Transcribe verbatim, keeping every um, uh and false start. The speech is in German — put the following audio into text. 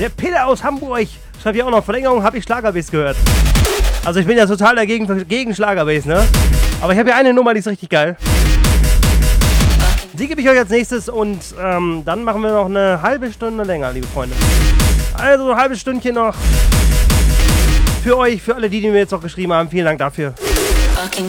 Der Peter aus Hamburg schreibt hier auch noch, Verlängerung habe ich Schlagerbass gehört. Also ich bin ja total dagegen gegen Schlagerbass, ne? Aber ich habe hier eine Nummer, die ist richtig geil. Die gebe ich euch als nächstes und ähm, dann machen wir noch eine halbe Stunde länger, liebe Freunde. Also ein halbes Stündchen noch für euch, für alle die, die mir jetzt noch geschrieben haben. Vielen Dank dafür. Fucking